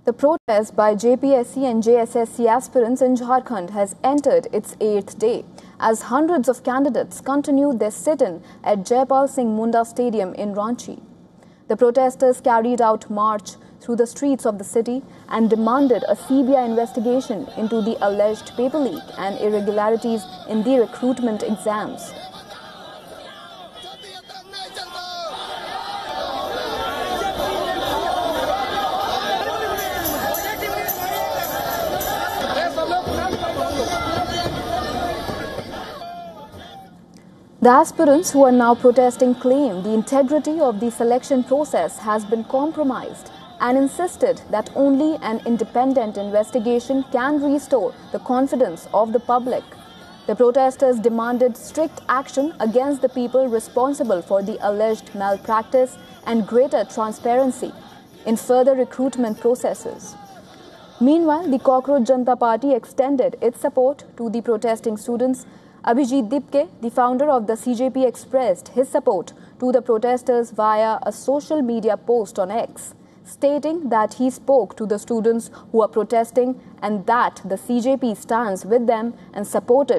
The protest by JPSC and JSSC aspirants in Jharkhand has entered its 8th day as hundreds of candidates continue their sit-in at Jaipal Singh Munda Stadium in Ranchi. The protesters carried out march through the streets of the city and demanded a CBI investigation into the alleged paper leak and irregularities in the recruitment exams. The aspirants who are now protesting claim the integrity of the selection process has been compromised and insisted that only an independent investigation can restore the confidence of the public. The protesters demanded strict action against the people responsible for the alleged malpractice and greater transparency in further recruitment processes. Meanwhile, the Cockroach Janata Party extended its support to the protesting students. Abhijit Dipke, the founder of the CJP, expressed his support to the protesters via a social media post on X, stating that he spoke to the students who are protesting and that the CJP stands with them and supported